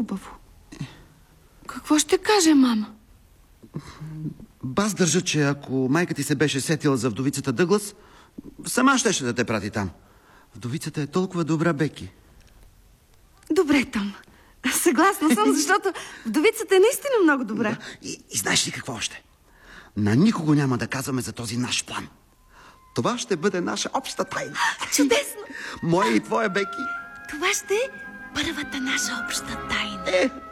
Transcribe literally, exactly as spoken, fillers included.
хубаво. Какво ще каже мама? Бас държа, че ако майка ти се беше сетила за вдовицата Дъглас, сама щеше да те прати там. Вдовицата е толкова добра, Беки. Добре, Том. Съгласна съм, защото вдовицата е наистина много добра. Да. И, и знаеш ли какво още? На никого няма да казваме за този наш план. Това ще бъде наша обща тайна. Чудесно! Моя и твоя, Беки. Това ще е първата наша обща тайна. Е,